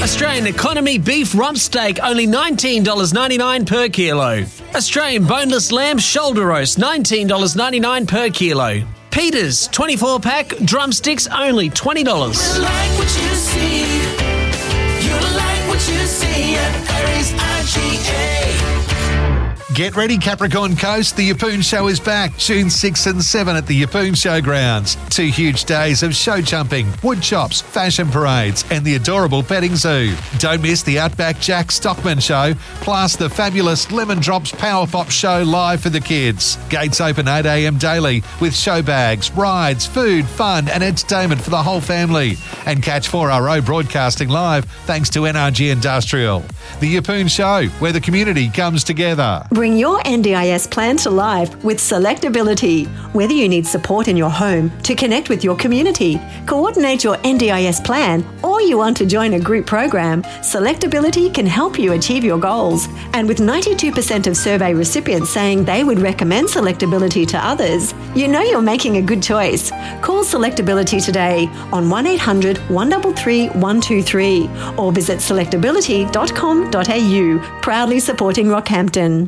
Australian economy beef rump steak, only $19.99 per kilo. Australian boneless lamb shoulder roast, $19.99 per kilo. Peters 24-pack drumsticks, only $20. You like what you see. You like what you see at Harry's IGA. Get ready, Capricorn Coast. The Yeppoon Show is back June 6 and 7 at the Yeppoon Showgrounds. 2 huge days of show jumping, wood chops, fashion parades and the adorable petting zoo. Don't miss the Outback Jack Stockman Show, plus the fabulous Lemon Drops Power Pop Show live for the kids. Gates open 8 a.m. daily with show bags, rides, food, fun and entertainment for the whole family. And catch 4RO broadcasting live thanks to NRG Industrial. The Yeppoon Show, where the community comes together. Bring your NDIS plan to life with Selectability. Whether you need support in your home to connect with your community, coordinate your NDIS plan, or you want to join a group program, Selectability can help you achieve your goals. And with 92% of survey recipients saying they would recommend Selectability to others, you know you're making a good choice. Call Selectability today on 1800 133 123 or visit selectability.com.au. Proudly supporting Rockhampton.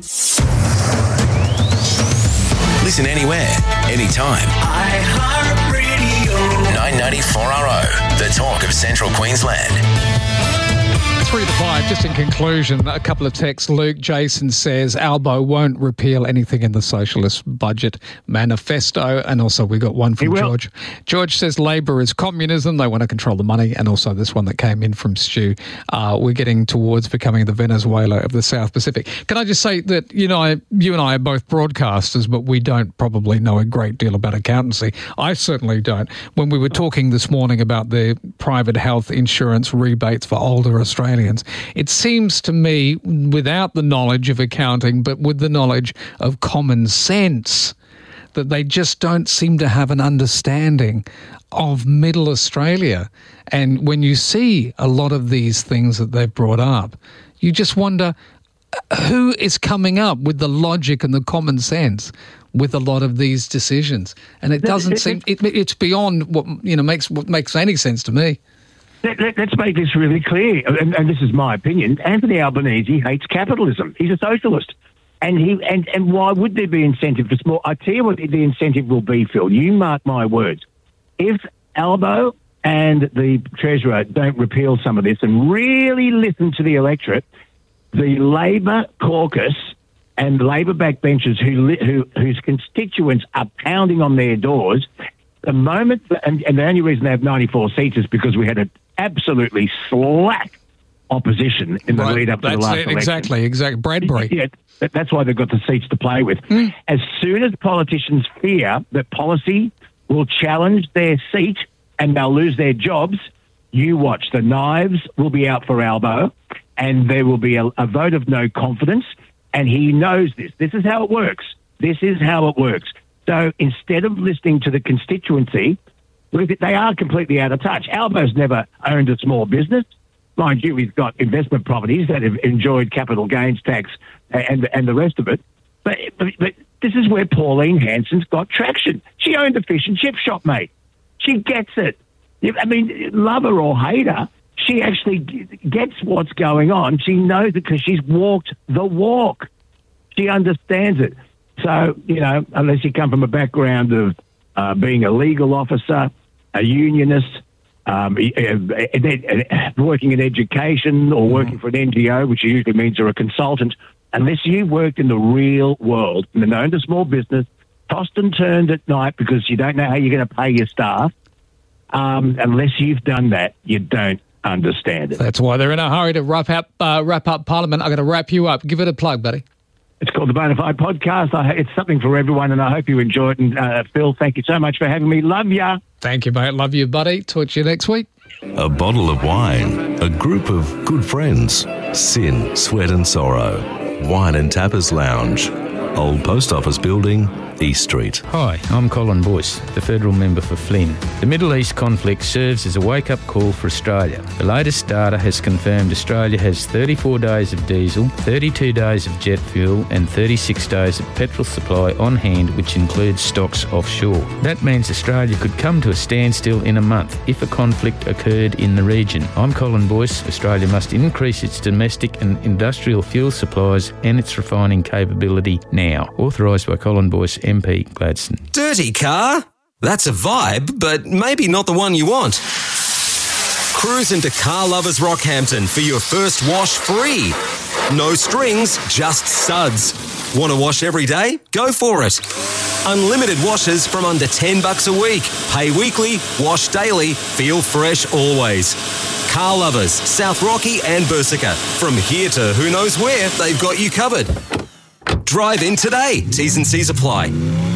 Listen anywhere, anytime. iHeartRadio. 994RO, the talk of Central Queensland. 3 to 5, just in conclusion, a couple of texts. Luke Jason says Albo won't repeal anything in the Socialist Budget Manifesto. And also we got one from George. George says Labor is communism. They want to control the money. And also this one that came in from Stu. We're getting towards becoming the Venezuela of the South Pacific. Can I just say that, you and I are both broadcasters, but we don't probably know a great deal about accountancy. I certainly don't. When we were talking this morning about the private health insurance rebates for older Australians, it seems to me, without the knowledge of accounting, but with the knowledge of common sense, that they just don't seem to have an understanding of middle Australia. And when you see a lot of these things that they've brought up, you just wonder who is coming up with the logic and the common sense with a lot of these decisions. And it doesn't seem, it's beyond what makes any sense to me. Let's make this really clear, and this is my opinion. Anthony Albanese hates capitalism. He's a socialist. And why would there be incentive for small? I tell you what the incentive will be, Phil. You mark my words. If Albo and the Treasurer don't repeal some of this and really listen to the electorate, the Labor caucus and Labor backbenchers whose constituents are pounding on their doors, the moment, and the only reason they have 94 seats is because we had an absolutely slack opposition in the lead up to the last election. Exactly. Bradbury. Yeah, that's why they've got the seats to play with. As soon as politicians fear that policy will challenge their seat and they'll lose their jobs, you watch. The knives will be out for Albo and there will be a vote of no confidence, and he knows this. This is how it works. So instead of listening to the constituency, they are completely out of touch. Albo's never owned a small business. Mind you, he's got investment properties that have enjoyed capital gains tax and the rest of it. But this is where Pauline Hanson's got traction. She owned a fish and chip shop, mate. She gets it. I mean, love her or hate her, she actually gets what's going on. She knows it because she's walked the walk. She understands it. So, unless you come from a background of being a legal officer, a unionist, working in education or working for an NGO, which usually means you're a consultant, unless you've worked in the real world and owned a small business, tossed and turned at night because you don't know how you're going to pay your staff, unless you've done that, you don't understand it. That's why they're in a hurry to wrap up Parliament. I'm going to wrap you up. Give it a plug, buddy. It's called the Bonafide Podcast. It's something for everyone, and I hope you enjoy it. And Phil, thank you so much for having me. Love ya. Thank you, mate. Love you, buddy. Talk to you next week. A bottle of wine, a group of good friends, sin, sweat and sorrow, wine and tappers lounge, Old Post Office Building, East Street. Hi, I'm Colin Boyce, the federal member for Flynn. The Middle East conflict serves as a wake-up call for Australia. The latest data has confirmed Australia has 34 days of diesel, 32 days of jet fuel and 36 days of petrol supply on hand, which includes stocks offshore. That means Australia could come to a standstill in a month if a conflict occurred in the region. I'm Colin Boyce. Australia must increase its domestic and industrial fuel supplies and its refining capability now. Authorised by Colin Boyce, MP, Gladstone. Dirty car? That's a vibe, but maybe not the one you want. Cruise into Car Lovers Rockhampton for your first wash free. No strings, just suds. Want to wash every day? Go for it. Unlimited washes from under $10 a week. Pay weekly, wash daily, feel fresh always. Car Lovers, South Rocky and Bursica. From here to who knows where, they've got you covered. Drive in today. T's and C's apply.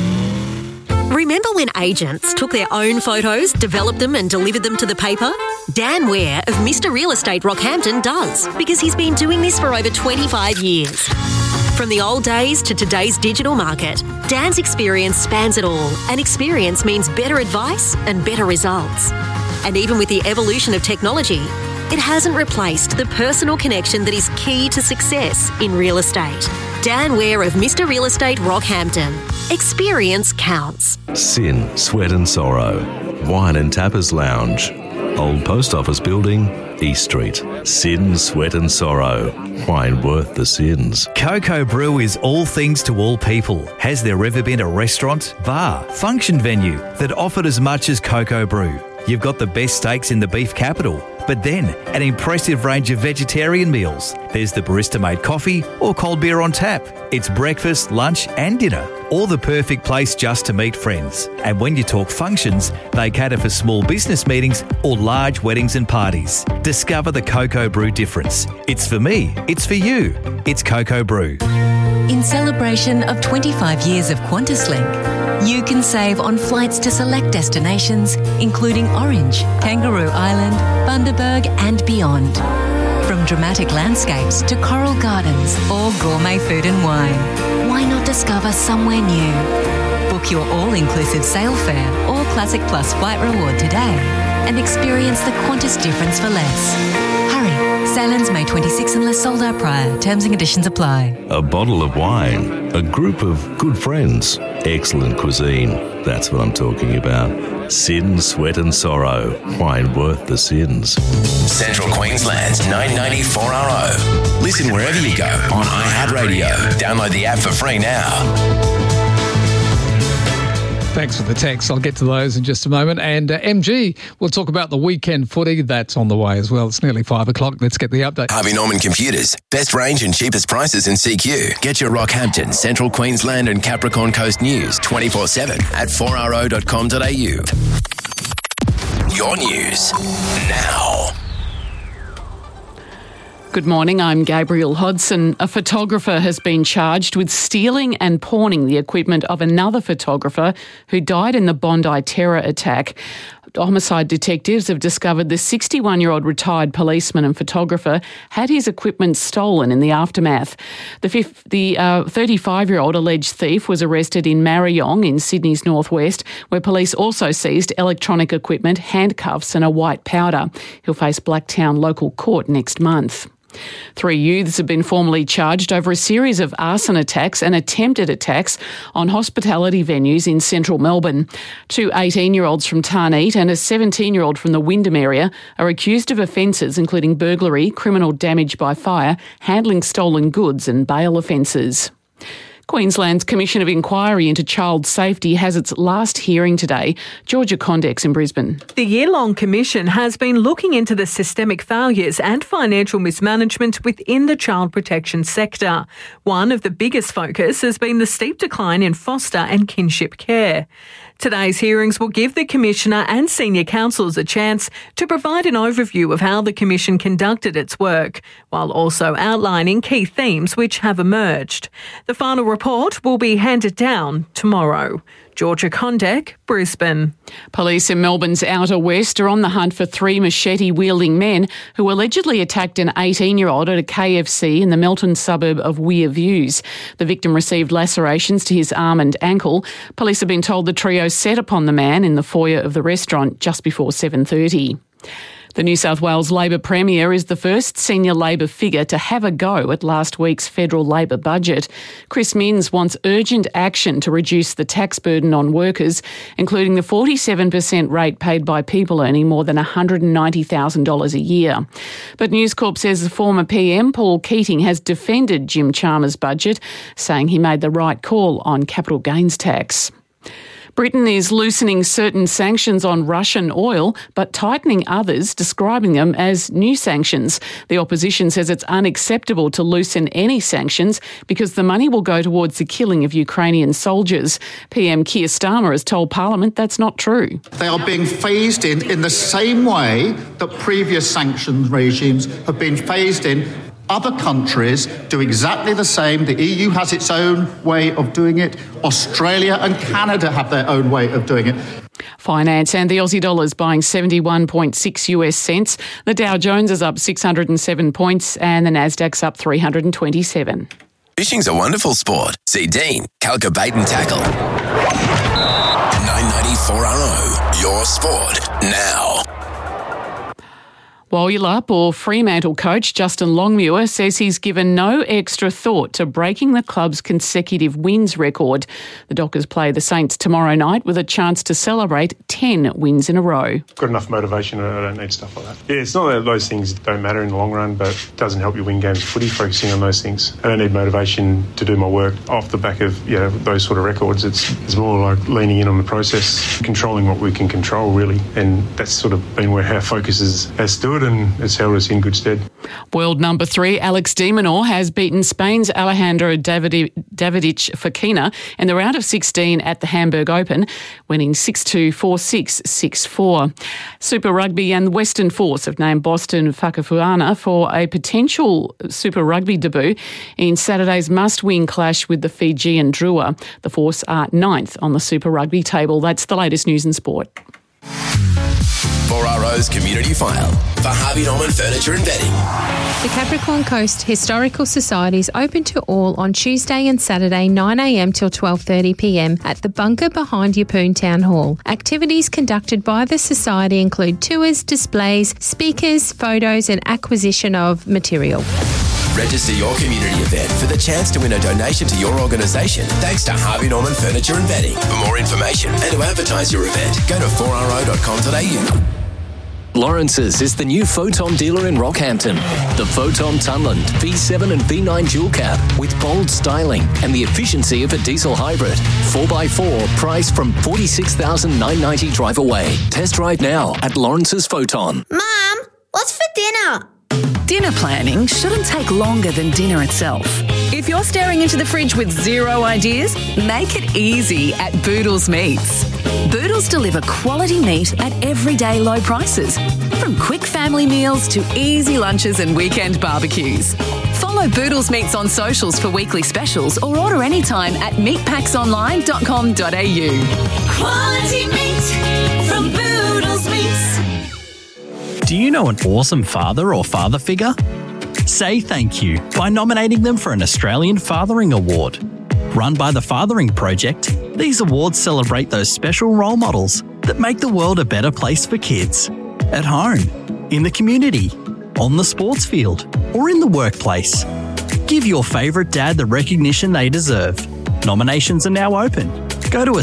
Remember when agents took their own photos, developed them and delivered them to the paper? Dan Ware of Mr. Real Estate Rockhampton does, because he's been doing this for over 25 years. From the old days to today's digital market, Dan's experience spans it all, and experience means better advice and better results. And even with the evolution of technology, it hasn't replaced the personal connection that is key to success in real estate. Dan Ware of Mr. Real Estate Rockhampton. Experience counts. Sin, Sweat and Sorrow. Wine and Tappers Lounge. Old Post Office Building, East Street. Sin, Sweat and Sorrow. Wine worth the sins. Coco Brew is all things to all people. Has there ever been a restaurant, bar, function venue that offered as much as Coco Brew? You've got the best steaks in the beef capital, but then an impressive range of vegetarian meals. There's the barista-made coffee or cold beer on tap. It's breakfast, lunch and dinner, or the perfect place just to meet friends. And when you talk functions, they cater for small business meetings or large weddings and parties. Discover the Coco Brew difference. It's for me, it's for you. It's Coco Brew. In celebration of 25 years of QantasLink, you can save on flights to select destinations, including Orange, Kangaroo Island, Bundaberg and beyond. From dramatic landscapes to coral gardens or gourmet food and wine, why not discover somewhere new? Book your all-inclusive sail fare or Classic Plus flight reward today and experience the Qantas difference for less. Hurry! Sail ends May 26 unless sold out prior. Terms and conditions apply. A bottle of wine. A group of good friends. Excellent cuisine. That's what I'm talking about. Sin, Sweat and Sorrow. Wine worth the sins. Central Queensland's 994RO. Listen wherever you go on iHeartRadio. Download the app for free now. Thanks for the text. I'll get to those in just a moment. And MG, we'll talk about the weekend footy. That's on the way as well. It's nearly 5 o'clock. Let's get the update. Harvey Norman Computers. Best range and cheapest prices in CQ. Get your Rockhampton, Central Queensland and Capricorn Coast news 24/7 at 4RO.com.au. Your news now. Good morning, I'm Gabrielle Hodson. A photographer has been charged with stealing and pawning the equipment of another photographer who died in the Bondi terror attack. Homicide detectives have discovered the 61-year-old retired policeman and photographer had his equipment stolen in the aftermath. The 35-year-old alleged thief was arrested in Marayong in Sydney's northwest, where police also seized electronic equipment, handcuffs and a white powder. He'll face Blacktown local court next month. 3 youths have been formally charged over a series of arson attacks and attempted attacks on hospitality venues in central Melbourne. 2 18-year-olds from Tarneet and a 17-year-old from the Wyndham area are accused of offences including burglary, criminal damage by fire, handling stolen goods and bail offences. Queensland's Commission of Inquiry into Child Safety has its last hearing today. Georgia Condex in Brisbane. The year-long commission has been looking into the systemic failures and financial mismanagement within the child protection sector. One of the biggest focus has been the steep decline in foster and kinship care. Today's hearings will give the Commissioner and senior counsels a chance to provide an overview of how the Commission conducted its work, while also outlining key themes which have emerged. The final report will be handed down tomorrow. Georgia Kondek, Brisbane. Police in Melbourne's Outer West are on the hunt for 3 machete-wielding men who allegedly attacked an 18-year-old at a KFC in the Melton suburb of Weir Views. The victim received lacerations to his arm and ankle. Police have been told the trio set upon the man in the foyer of the restaurant just before 7:30. The New South Wales Labor Premier is the first senior Labor figure to have a go at last week's federal Labor budget. Chris Minns wants urgent action to reduce the tax burden on workers, including the 47% rate paid by people earning more than $190,000 a year. But News Corp says the former PM, Paul Keating, has defended Jim Chalmers' budget, saying he made the right call on capital gains tax. Britain is loosening certain sanctions on Russian oil, but tightening others, describing them as new sanctions. The opposition says it's unacceptable to loosen any sanctions because the money will go towards the killing of Ukrainian soldiers. PM Keir Starmer has told Parliament that's not true. They are being phased in the same way that previous sanctions regimes have been phased in. Other countries do exactly the same. The EU has its own way of doing it. Australia and Canada have their own way of doing it. Finance and the Aussie dollar is buying 71.6 US cents. The Dow Jones is up 607 points and the Nasdaq's up 327. Fishing's a wonderful sport. See Dean, Calca Bait and Tackle. 994RO, your sport now. Walyup or Fremantle coach Justin Longmuir says he's given no extra thought to breaking the club's consecutive wins record. The Dockers play the Saints tomorrow night with a chance to celebrate 10 wins in a row. Got enough motivation, I don't need stuff like that. Yeah, it's not that those things don't matter in the long run, but it doesn't help you win games of footy focusing on those things. I don't need motivation to do my work off the back of those sort of records. It's more like leaning in on the process, controlling what we can control really, and that's sort of been where our focus has stood and it's held us in good stead. World number 3 Alex de Minaur has beaten Spain's Alejandro Davidic Fokina in the round of 16 at the Hamburg Open, winning 6-2, 4-6, 6-4. Super Rugby and Western Force have named Boston Whakapuana for a potential Super Rugby debut in Saturday's must-win clash with the Fijian Drua. The Force are 9th on the Super Rugby table. That's the latest news and sport. 4RO's Community File for Harvey Norman Furniture and Bedding. The Capricorn Coast Historical Society is open to all on Tuesday and Saturday 9am till 12:30pm at the bunker behind Yeppoon Town Hall. Activities conducted by the Society include tours, displays, speakers, photos and acquisition of material. Register your community event for the chance to win a donation to your organisation thanks to Harvey Norman Furniture and Bedding. For more information and to advertise your event, go to 4ro.com.au. Lawrence's is the new Photon dealer in Rockhampton. The Photon Tunland V7 and V9 dual cab with bold styling and the efficiency of a diesel hybrid. 4x4 priced from $46,990 drive away. Test drive now at Lawrence's Photon. Mum, what's for dinner? Dinner planning shouldn't take longer than dinner itself. If you're staring into the fridge with zero ideas, make it easy at Boodles Meats. Boodles deliver quality meat at everyday low prices, from quick family meals to easy lunches and weekend barbecues. Follow Boodles Meats on socials for weekly specials or order anytime at meatpacksonline.com.au. Quality meat from Boodles Meats. Do you know an awesome father or father figure? Say thank you by nominating them for an Australian Fathering Award. Run by the Fathering Project, these awards celebrate those special role models that make the world a better place for kids. At home, in the community, on the sports field, or in the workplace. Give your favourite dad the recognition they deserve. Nominations are now open. Go to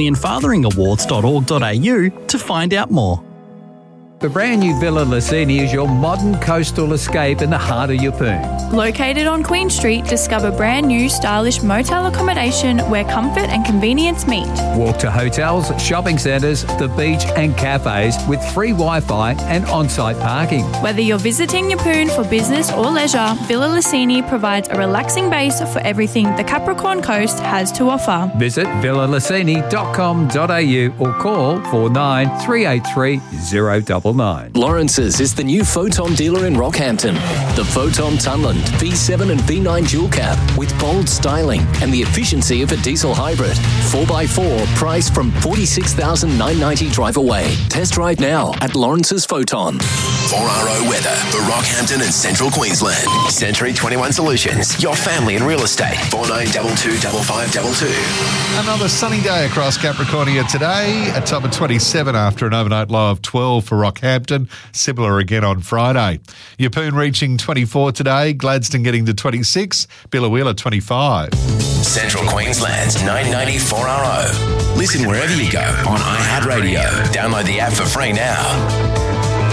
australianfatheringawards.org.au to find out more. The brand new Villa Lucini is your modern coastal escape in the heart of Yeppoon. Located on Queen Street, discover brand new stylish motel accommodation where comfort and convenience meet. Walk to hotels, shopping centres, the beach and cafes with free Wi-Fi and on-site parking. Whether you're visiting Yeppoon for business or leisure, Villa Lucini provides a relaxing base for everything the Capricorn Coast has to offer. Visit villalucini.com.au or call 49 383 000. 9. Lawrence's is the new Photon dealer in Rockhampton. The Photon Tunland V7 and V9 dual cab with bold styling and the efficiency of a diesel hybrid. 4x4 price from $46,990 drive away. Test drive now at Lawrence's Photon. 4RO weather for Rockhampton and Central Queensland. Century 21 Solutions, your family in real estate. 4922 5522. Another sunny day across Capricornia today. A top of 27 after an overnight low of 12 for Rockhampton. Similar again on Friday. Yeppoon reaching 24 today. Gladstone getting to 26. Biloela 25. Central Queensland's 990 4RO. Listen wherever you go on iHeartRadio. Download the app for free now.